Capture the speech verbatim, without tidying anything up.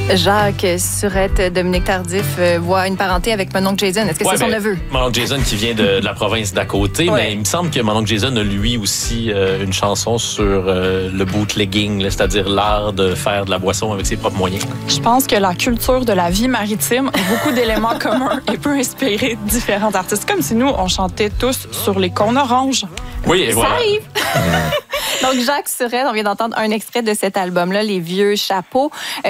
Jacques Surette, Dominique Tardif euh, voit une parenté avec mon oncle Jason. Est-ce que Ouais, c'est son ben, neveu? Mon oncle Jason qui vient de, de la province d'à côté, Ouais. mais il me semble que mon oncle Jason a lui aussi euh, une chanson sur euh, le bootlegging, là, c'est-à-dire l'art de faire de la boisson avec ses propres moyens. Je pense que la culture de la vie maritime a beaucoup d'éléments communs et peut inspirer différents artistes. Comme si nous, on chantait tous sur les cônes oranges. Oui, et Ça voilà. arrive! Donc, Jacques Surette, on vient d'entendre un extrait de cet album-là, Les Vieux Chapeaux.